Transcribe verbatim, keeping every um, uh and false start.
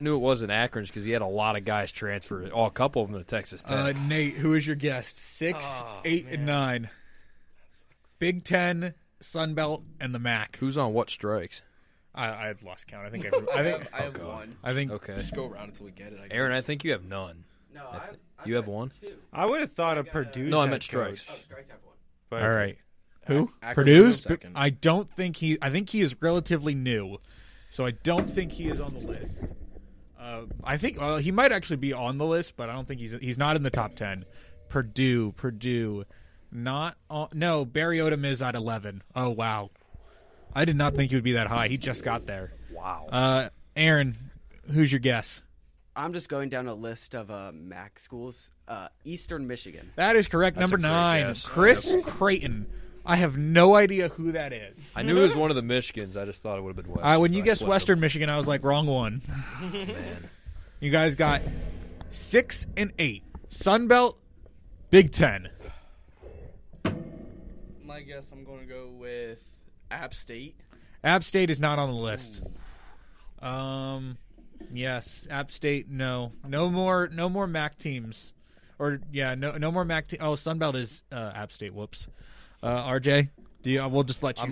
knew it wasn't Akron's because he had a lot of guys transfer. Oh, a couple of them to Texas Tech. Uh, Nate, who is your guest? Six, Oh, eight, man. and nine. Big Ten, Sun Belt, and the M A C. Who's on what strikes? I, I've lost count. I think I've, I think I have God. one. I think Okay. Just go around until we get it. I Aaron, I guess. think you have none. No, I I th- have, I've you have got one? Two. I would have thought I of got, Purdue's No, I head meant strikes. Oh, coach, strikes have one. but- all right. Who? Akron Purdue's? was second. I don't think he. I think he is relatively new, so I don't think he is on the list. Uh, I think well, he might actually be on the list, but I don't think he's he's not in the top ten. Purdue, Purdue, not on, no. Barry Odom is at eleven. Oh wow, I did not think he would be that high. He just got there. Wow. Uh, Aaron, who's your guess? I'm just going down a list of uh, M A C schools. Uh, Eastern Michigan. That is correct. That's Number a great nine, guess. Chris Creighton. I have no idea who that is. I knew it was one of the Michigans. I just thought it would have been Western. Uh, when you but I guessed flipped Western them. Michigan, I was like, wrong one. Man. You guys got six and eight. Sun Belt, Big Ten. My guess, I'm going to go with App State. App State is not on the list. Um, yes, App State. No, no more, no more M A C teams. Or yeah, no, no more M A C. Te- oh, Sun Belt is uh, App State. Whoops. Uh, R J, do you? We'll just let you. I'm